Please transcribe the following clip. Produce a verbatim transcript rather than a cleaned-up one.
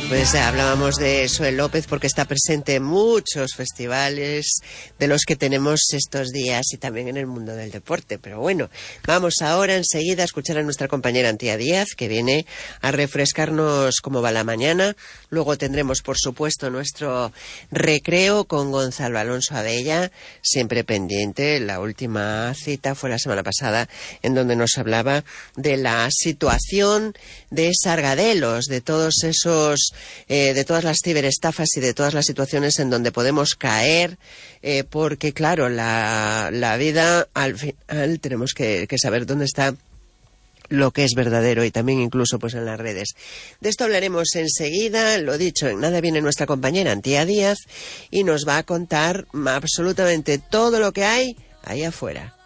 Pues hablábamos de Zoe López porque está presente en muchos festivales de los que tenemos estos días y también en el mundo del deporte. Pero bueno, vamos ahora enseguida a escuchar a nuestra compañera Antía Díaz, que viene a refrescarnos cómo va la mañana. Luego tendremos, por supuesto, nuestro recreo con Gonzalo Alonso Abella, siempre pendiente. La última cita fue la semana pasada, en donde nos hablaba de la situación de Sargadelos, de todos esos Eh, de todas las ciberestafas y de todas las situaciones en donde podemos caer, eh, porque claro, la, la vida al final tenemos que, que saber dónde está lo que es verdadero y también incluso pues en las redes. De esto hablaremos enseguida. Lo dicho, en nada viene nuestra compañera Antía Díaz y nos va a contar absolutamente todo lo que hay ahí afuera.